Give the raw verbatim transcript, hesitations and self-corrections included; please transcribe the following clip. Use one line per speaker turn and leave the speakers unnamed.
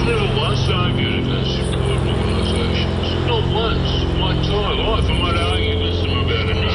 never once argued against support organisations. Not once. My entire life I might argue against them about a